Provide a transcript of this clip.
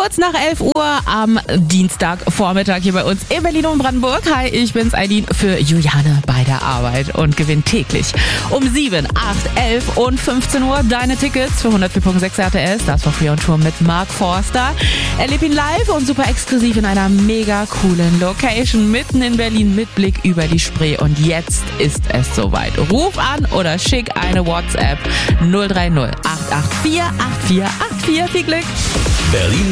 Kurz nach 11 Uhr am Dienstagvormittag hier bei uns in Berlin und Brandenburg. Hi, ich bin's Eileen für Juliane bei der Arbeit und gewinnt täglich um 7, 8, 11 und 15 Uhr deine Tickets für 104.6 RTS. Das war Free on Tour mit Mark Forster. Erleb ihn live und super exklusiv in einer mega coolen Location mitten in Berlin mit Blick über die Spree. Und jetzt ist es soweit. Ruf an oder schick eine WhatsApp 030 884 8484. Viel Glück! Berlin